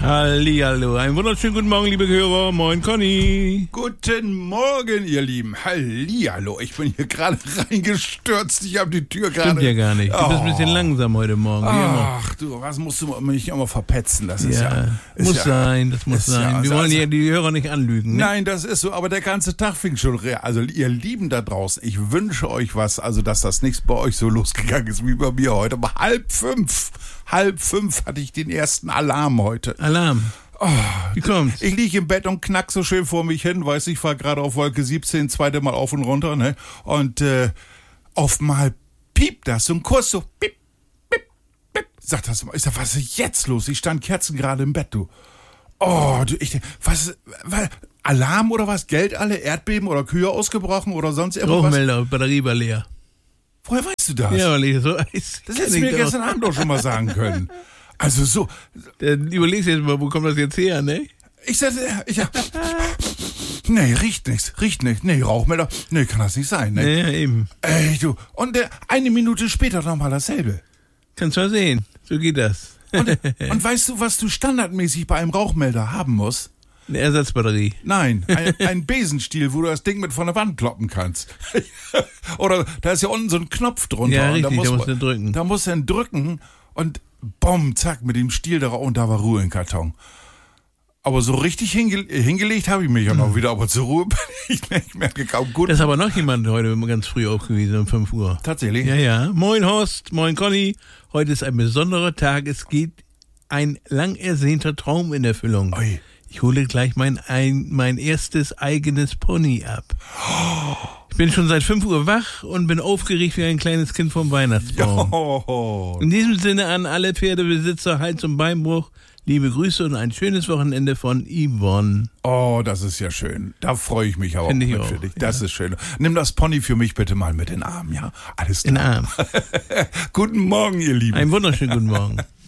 Hallihallo, einen wunderschönen guten Morgen, liebe Hörer. Moin, Conny. Guten Morgen, ihr Lieben. Hallihallo, ich bin hier gerade reingestürzt. Ich habe die Tür gerade... Stimmt ja gar nicht. Du bist ein bisschen langsam heute Morgen. Ach du, was musst du mich immer verpetzen? Das ist muss sein. Wir wollen ja die Hörer nicht anlügen. Ne? Nein, das ist so, aber der ganze Tag fing schon... Also ihr Lieben da draußen, ich wünsche euch was, also dass das nichts bei euch so losgegangen ist wie bei mir heute. Aber 4:30 hatte ich den ersten Alarm heute. Alarm? Oh, wie kommt's? Ich liege im Bett und knack so schön vor mich hin, weiß ich fahre gerade auf Wolke 17, zweite Mal auf und runter, ne? Und auf mal piept das, so ein Kurs, so piep, piep, piep. Sagt das mal, ich sag, was ist jetzt los? Ich stand kerzengerade im Bett, du. Oh, du, was, Alarm oder was? Geld alle, Erdbeben oder Kühe ausgebrochen oder sonst irgendwas? Rauchmelder, Batterie war leer. Woher weißt du das? Ja, weil ich so weiß. Das hättest du mir gestern Abend doch schon mal sagen können. Also so. Überlegst jetzt mal, wo kommt das jetzt her, ne? Nee, riecht nichts. Nee, Rauchmelder. Nee, kann das nicht sein, ne? Ja, eben. Ey, du. Und eine Minute später nochmal dasselbe. Kannst du mal sehen. So geht das. Und weißt du, was du standardmäßig bei einem Rauchmelder haben musst? Eine Ersatzbatterie. Nein, ein Besenstiel, wo du das Ding mit von der Wand kloppen kannst. Oder da ist ja unten so ein Knopf drunter. Ja, und richtig, da musst du drücken. Da musst du dann drücken und bumm, zack, mit dem Stiel da und da war Ruhe im Karton. Aber so richtig hingelegt habe ich mich ja noch wieder, aber zur Ruhe bin ich nicht. Ich merke kaum gut. Da ist aber noch jemand heute ganz früh aufgewiesen, um 5 Uhr. Tatsächlich? Ja. Moin Horst, moin Conny. Heute ist ein besonderer Tag. Es geht ein lang ersehnter Traum in Erfüllung. Oi. Ich hole gleich mein erstes eigenes Pony ab. Ich bin schon seit 5 Uhr wach und bin aufgeregt wie ein kleines Kind vom Weihnachtsbaum. Jo. In diesem Sinne an alle Pferdebesitzer, Hals- und Beinbruch, liebe Grüße und ein schönes Wochenende von Yvonne. Oh, das ist ja schön. Da freue ich mich aber auch mit für dich. Das ist schön. Nimm das Pony für mich bitte mal mit in den Arm, ja? Alles klar. In den Arm. Guten Morgen, ihr Lieben. Einen wunderschönen guten Morgen.